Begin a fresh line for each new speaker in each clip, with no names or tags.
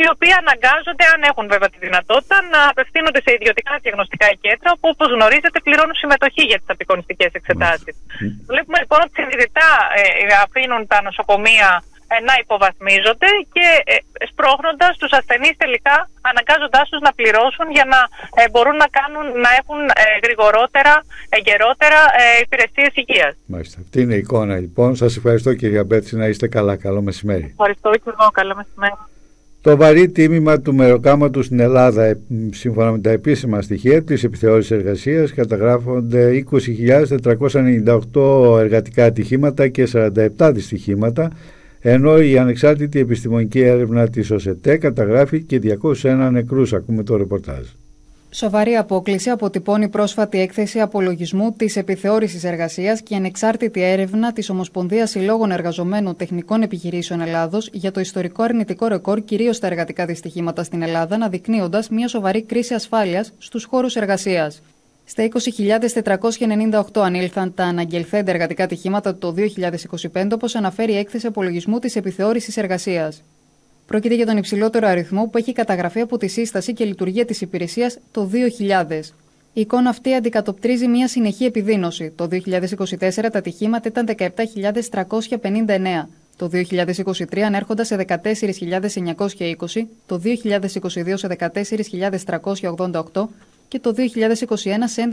οι οποίοι αναγκάζονται, αν έχουν βέβαια τη δυνατότητα, να απευθύνονται σε ιδιωτικά διαγνωστικά κέντρα, που όπως γνωρίζετε πληρώνουν συμμετοχή για τις απεικονιστικές εξετάσεις. Βλέπουμε λοιπόν ότι συνειδητά αφήνουν τα νοσοκομεία να υποβαθμίζονται και σπρώχνοντας τους ασθενείς τελικά, αναγκάζοντάς τους να πληρώσουν για να μπορούν να έχουν γρηγορότερα, εγκαιρότερα υπηρεσίες υγείας.
Μάλιστα. Αυτή είναι η εικόνα λοιπόν. Σας ευχαριστώ κυρία Μπέτση, να είστε καλά. Καλό μεσημέρι.
Ευχαριστώ και εγώ. Καλό μεσημέρι.
Το βαρύ τίμημα του μεροκάματος στην Ελλάδα, σύμφωνα με τα επίσημα στοιχεία της επιθεώρησης εργασίας, καταγράφονται 20.498 εργατικά ατυχήματα και 47 δυστυχήματα, ενώ η ανεξάρτητη επιστημονική έρευνα της ΟΣΕΤΕ καταγράφει και 201 νεκρούς. Ακούμε το ρεπορτάζ.
Σοβαρή απόκλιση αποτυπώνει πρόσφατη έκθεση απολογισμού της επιθεώρησης εργασίας και ανεξάρτητη έρευνα της Ομοσπονδίας Συλλόγων Εργαζομένων Τεχνικών Επιχειρήσεων Ελλάδος για το ιστορικό αρνητικό ρεκόρ κυρίως στα εργατικά δυστυχήματα στην Ελλάδα, αναδεικνύοντας μια σοβαρή κρίση ασφάλειας στους χώρους εργασίας. Στα 20.498 ανήλθαν τα αναγγελθέντα εργατικά ατυχήματα το 2025, όπως αναφέρει η έκθεση απολογισμού της επιθεώρησης εργασίας. Πρόκειται για τον υψηλότερο αριθμό που έχει καταγραφεί από τη σύσταση και λειτουργία της υπηρεσίας το 2000. Η εικόνα αυτή αντικατοπτρίζει μια συνεχή επιδείνωση. Το 2024 τα ατυχήματα ήταν 17.359. Το 2023 ανέρχονταν σε 14.920, το 2022 σε 14.388 και το 2021 σε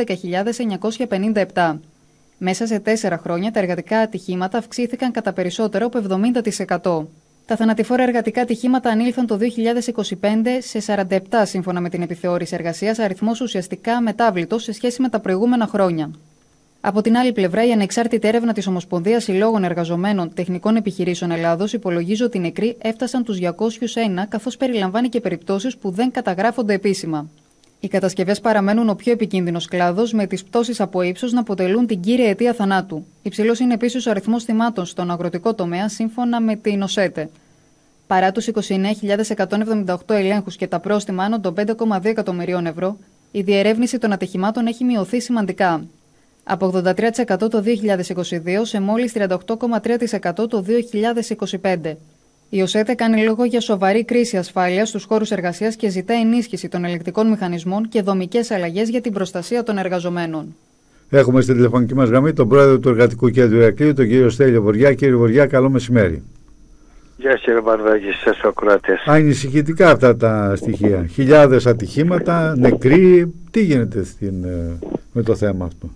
11.957. Μέσα σε 4 χρόνια τα εργατικά ατυχήματα αυξήθηκαν κατά περισσότερο από 70%. Τα θανατηφόρα εργατικά ατυχήματα ανήλθαν το 2025 σε 47 σύμφωνα με την επιθεώρηση εργασίας, αριθμός ουσιαστικά μετάβλητος σε σχέση με τα προηγούμενα χρόνια. Από την άλλη πλευρά, η ανεξάρτητη έρευνα της Ομοσπονδίας Συλλόγων Εργαζομένων Τεχνικών Επιχειρήσεων Ελλάδος υπολογίζει ότι οι νεκροί έφτασαν τους 201, καθώς περιλαμβάνει και περιπτώσεις που δεν καταγράφονται επίσημα. Οι κατασκευές παραμένουν ο πιο επικίνδυνος κλάδος, με τις πτώσεις από ύψος να αποτελούν την κύρια αιτία θανάτου. Υψηλός είναι επίσης ο αριθμός θυμάτων στον αγροτικό τομέα, σύμφωνα με την ΟΣΕΤΕ. Παρά τους 29.178 ελέγχους και τα πρόστιμα άνω των 5,2 εκατομμυρίων ευρώ, η διερεύνηση των ατυχημάτων έχει μειωθεί σημαντικά. Από 83% το 2022 σε μόλις 38,3% το 2025. Η ΟΣΕΤΕ κάνει λόγο για σοβαρή κρίση ασφάλειας στους χώρους εργασίας και ζητά ενίσχυση των ελεκτικών μηχανισμών και δομικές αλλαγές για την προστασία των εργαζομένων.
Έχουμε στην τηλεφωνική μας γραμμή τον πρόεδρο του Εργατικού Κέντρου Ηρακλείου, τον κύριο Στέλιο Βοριά. Κύριε Βοριά, καλό μεσημέρι.
Γεια σας κύριε Μπαρδάκη, σας ο ακροατές.
Ανησυχητικά αυτά τα στοιχεία. Χιλιάδες ατυχήματα, νεκροί. Τι γίνεται με το θέμα αυτό?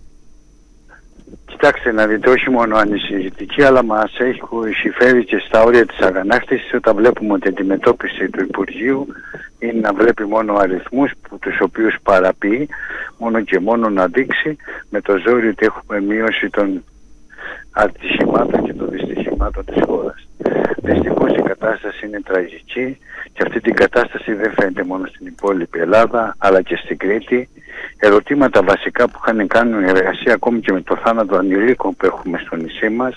Κοιτάξτε να δείτε, όχι μόνο ανησυχητική, αλλά μας έχει φέρει και στα όρια της αγανάκτησης όταν βλέπουμε ότι η αντιμετώπιση του Υπουργείου είναι να βλέπει μόνο αριθμούς τους οποίους παραποιεί, μόνο και μόνο να δείξει με το ζόρι ότι έχουμε μείωση των ατυχημάτων και των δυστυχημάτων της χώρας. Δυστυχώς η κατάσταση είναι τραγική και αυτή την κατάσταση δεν φαίνεται μόνο στην υπόλοιπη Ελλάδα αλλά και στην Κρήτη. Ερωτήματα βασικά που είχαν κάνει εργασία ακόμη και με το θάνατο ανηλίκων που έχουμε στο νησί μας,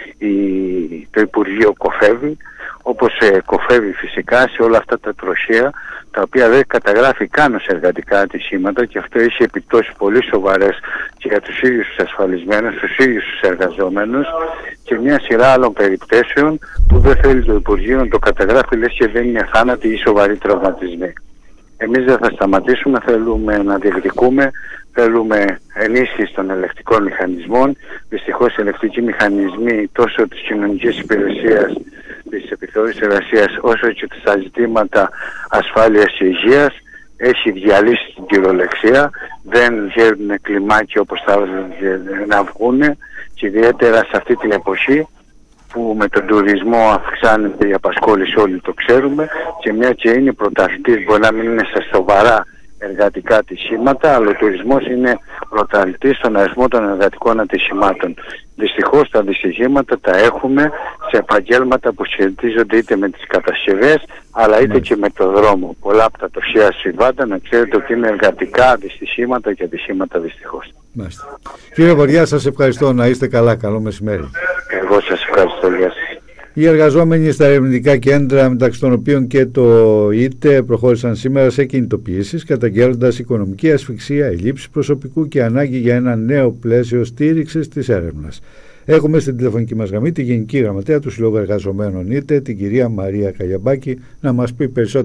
το Υπουργείο κοφεύει, όπως κοφεύει φυσικά σε όλα αυτά τα τροχαία τα οποία δεν καταγράφει καν ως εργατικά ατυχήματα, και αυτό έχει επιπτώσεις πολύ σοβαρές και για τους ίδιους τους ασφαλισμένους, τους ίδιους τους εργαζόμενους, και μια σειρά άλλων περιπτώσεων που δεν θέλει το Υπουργείο να το καταγράφει, λες και δεν είναι θάνατοι ή σοβαροί τραυματισμοί. Εμείς δεν θα σταματήσουμε, θέλουμε να διεκδικούμε, θέλουμε ενίσχυση των ελεκτικών μηχανισμών. Δυστυχώς οι ελεκτικοί μηχανισμοί τόσο της κοινωνικής υπηρεσίας, της επιθεώρησης εργασίας, όσο και τα ζητήματα ασφάλειας και υγείας έχει διαλύσει την κυριολεξία, δεν βγαίνουν κλιμάκια όπως θα να βγουν, και ιδιαίτερα σε αυτή την εποχή που με τον τουρισμό αυξάνεται η απασχόληση, όλοι το ξέρουμε, και μια και είναι πρωταθλητής, μπορεί να μην είναι σε σοβαρά εργατικά ατυχήματα, αλλά ο τουρισμός είναι πρωταθλητής στον αριθμό των εργατικών ατυχημάτων. Δυστυχώς τα δυστυχήματα τα έχουμε σε επαγγέλματα που σχετίζονται είτε με τις κατασκευές αλλά είτε και με το δρόμο. Πολλά από τα τοχεία συμβάντα να ξέρετε ότι είναι εργατικά δυστυχήματα και ατυχήματα δυστυχώς.
Μάλιστα. Κύριε Βοριά, σας ευχαριστώ, να είστε καλά, καλό μεσημέρι.
Εγώ σας ευχαριστώ, γεια σας.
Οι εργαζόμενοι στα ερευνητικά κέντρα, μεταξύ των οποίων και το ΙΤΕ, προχώρησαν σήμερα σε κινητοποιήσεις, καταγγέλλοντας οικονομική ασφυξία, ελλείψη προσωπικού και ανάγκη για ένα νέο πλαίσιο στήριξης της έρευνας. Έχουμε στην τηλεφωνική μας γραμμή τη Γενική Γραμματέα του Συλλόγου Εργαζομένων ΙΤΕ, την κυρία Μαρία Καλιαμπάκη, να μας πει περισσότερο